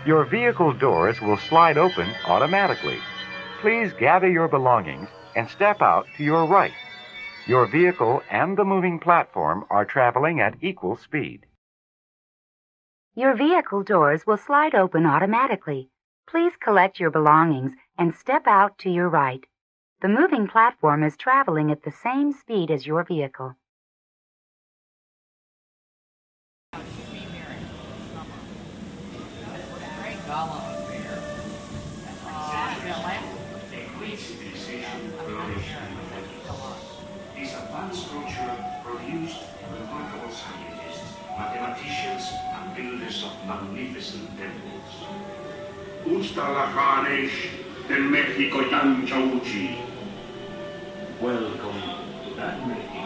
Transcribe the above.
Your vehicle doors will slide open automatically. Please gather your belongings and step out to your right. Your vehicle and the moving platform are traveling at equal speed. Your vehicle doors will slide open automatically. Please collect your belongings and step out to your right. The moving platform is traveling at the same speed as your vehicle. This advanced structure produced remarkable scientists, mathematicians, and builders of magnificent temples. Ustalahanesh del México Yanchauchi. Welcome to that Mexico.